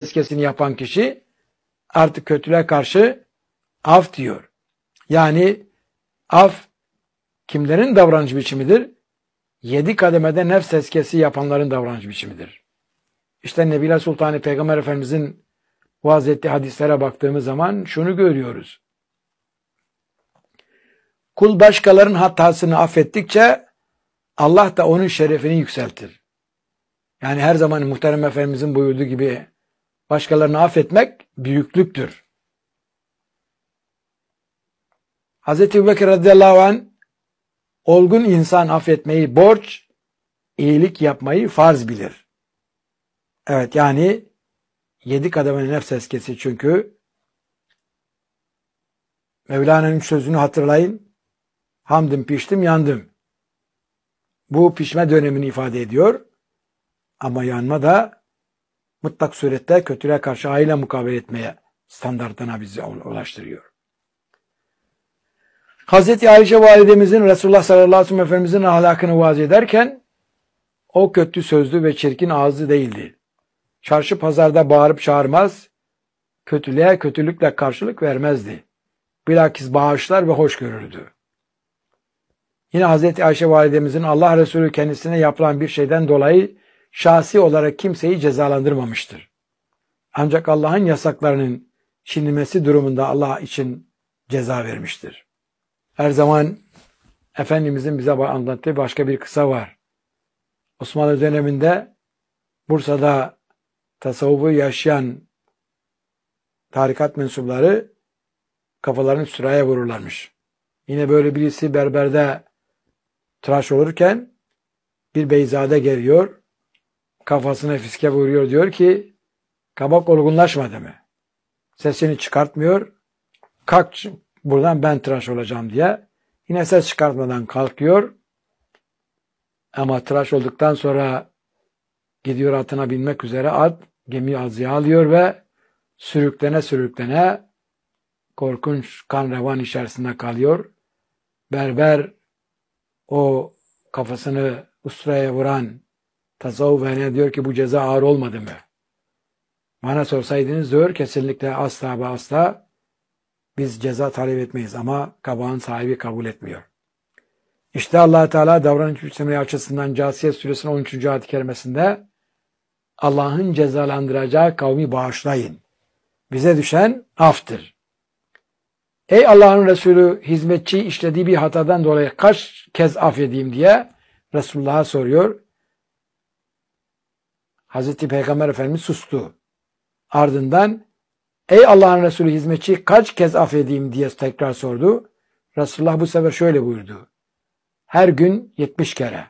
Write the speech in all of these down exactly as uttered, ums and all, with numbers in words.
tezkiyesini yapan kişi artık kötülüğe karşı af diyor. Yani af kimlerin davranış biçimidir? Yedi kademede nefs tezkiyesi yapanların davranış biçimidir. İşte Nebiler Sultanı Peygamber Efendimizin vaaz ettiği hadislere baktığımız zaman şunu görüyoruz. Kul başkalarının hatasını affettikçe Allah da onun şerefini yükseltir. Yani her zaman Muhterem Efendimizin buyurduğu gibi başkalarını affetmek büyüklüktür. Hazreti Ebubekir radıyallahu anh olgun insan affetmeyi borç, iyilik yapmayı farz bilir. Evet, yani yedi kademenin nefs tezkiyesi, çünkü Mevlana'nın sözünü hatırlayın. Hamdım piştim yandım. Bu pişme dönemini ifade ediyor. Ama yanma da mutlak surette kötülüğe karşı aile mukabele etmeye standartına bizi ulaştırıyor. Hazreti Ayşe validemizin Resulullah sallallahu aleyhi ve sellem Efendimizin ahlakını vaaz ederken o kötü sözlü ve çirkin ağızlı değildi. Çarşı pazarda bağırıp çağırmaz, kötülüğe kötülükle karşılık vermezdi. Bilakis bağışlar ve hoş görürdü. Yine Hazreti Ayşe validemizin Allah Resulü kendisine yapılan bir şeyden dolayı şahsi olarak kimseyi cezalandırmamıştır. Ancak Allah'ın yasaklarının çiğnenmesi durumunda Allah için ceza vermiştir. Her zaman Efendimizin bize anlattığı başka bir kıssa var. Osmanlı döneminde Bursa'da tasavvufu yaşayan tarikat mensupları kafalarını süraya vururlarmış. Yine böyle birisi berberde tıraş olurken bir beyzade geliyor, kafasına fiske vuruyor, diyor ki kabak olgunlaşmadı mı? Sesini çıkartmıyor. Kalk buradan, ben tıraş olacağım diye. Yine ses çıkartmadan kalkıyor. Ama tıraş olduktan sonra gidiyor atına binmek üzere, at gemi azıya alıyor ve sürüklene sürüklene korkunç kan revan içerisinde kalıyor. Berber o kafasını usturaya vuran tasavvuf eline diyor ki bu ceza ağır olmadı mı? Bana sorsaydınız diyor, kesinlikle asla ve asla biz ceza talep etmeyiz, ama kabağın sahibi kabul etmiyor. İşte Allah Teala davranış biçimleri açısından Câsiye Suresinin on üçüncü ayet-i kerimesinde Allah'ın cezalandıracağı kavmi bağışlayın. Bize düşen aftır. Ey Allah'ın Resulü, hizmetçi işlediği bir hatadan dolayı kaç kez affedeyim diye Resulullah'a soruyor. Hazreti Peygamber Efendimiz sustu. Ardından ey Allah'ın Resulü, hizmetçi kaç kez affedeyim diye tekrar sordu. Resulullah bu sefer şöyle buyurdu. Her gün yetmiş kere.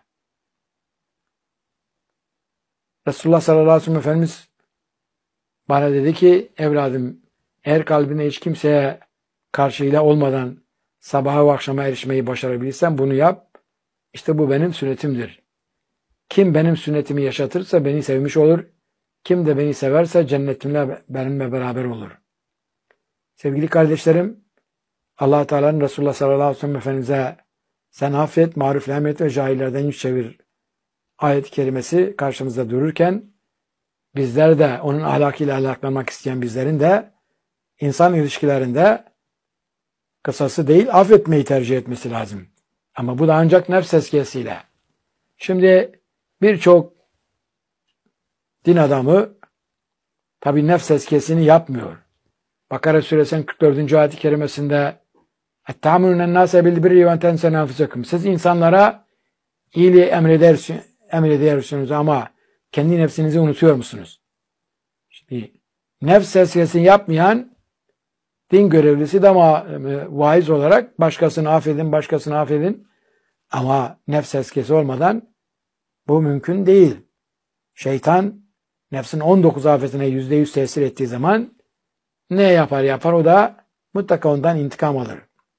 Resulullah sallallahu aleyhi ve sellem Efendimiz bana dedi ki evladım, eğer kalbine hiç kimseye karşıyla olmadan sabaha ve akşama erişmeyi başarabilirsen bunu yap. İşte bu benim sünnetimdir. Kim benim sünnetimi yaşatırsa beni sevmiş olur. Kim de beni severse cennetimle benimle beraber olur. Sevgili kardeşlerim, Allah Teala'nın Resulullah sallallahu aleyhi ve sellem Efendimiz'e sen affet, marufle emret ve cahillerden yüz çevir ayet-i kerimesi karşımızda dururken bizler de onun ahlakıyla ahlaklanmak isteyen bizlerin de insan ilişkilerinde kısası değil affetmeyi tercih etmesi lazım. Ama bu da ancak nefs tezkiyesiyle. Şimdi birçok din adamı tabi nefs tezkiyesini yapmıyor. Bakara Suresinin kırk dördüncü ayet-i kerimesinde اَتَّعْمُنُنَ النَّاسَ بِالْبِرِّ وَاَنْتَنْسَ نَافِسَكُمْ Siz insanlara iyiliği emredersiniz, emrediyorsunuz ama kendi nefsinizi unutuyor musunuz? Şimdi, nefs tezkiyesini yapmayan din görevlisi de ama vaiz olarak başkasını affedin, başkasını affedin. Ama nefs tezkiyesi olmadan bu mümkün değil. Şeytan nefsin on dokuz afetine yüzde yüz tesir ettiği zaman ne yapar yapar o da mutlaka ondan intikam alır.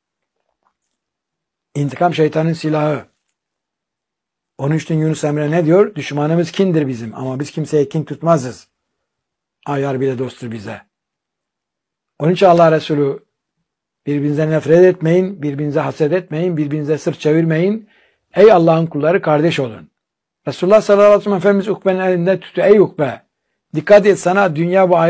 İntikam şeytanın silahı. Onun için Yunus Emre ne diyor? Düşmanımız kindir bizim ama biz kimseye kin tutmazız. Ayar bile dosttur bize. Onun için Allah Resulü birbirinize nefret etmeyin, birbirinize haset etmeyin, birbirinize sırt çevirmeyin. Ey Allah'ın kulları kardeş olun. Resulullah sallallahu aleyhi ve sellem Efendimiz Ukbe'nin elinde tuttu. Ey Ukbe, dikkat et, sana dünya ve